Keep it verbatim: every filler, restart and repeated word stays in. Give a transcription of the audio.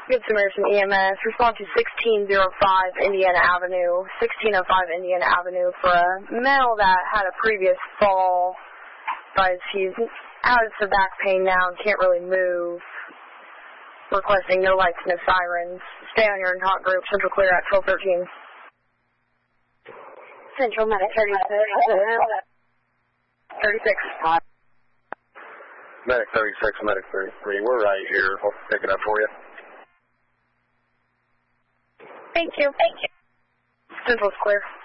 Good Samaritan E M S. Respond to sixteen oh five Indiana Avenue, sixteen oh five Indiana Avenue for a male that had a previous fall, but he's out of some back pain now and can't really move. Requesting no lights, no sirens. Stay on your hot group. Central clear at twelve thirteen. Central Medic thirty-six. thirty-six. Medic thirty-six, Medic thirty-three. We're right here. We'll pick it up for you. Thank you. Thank you. Central's clear.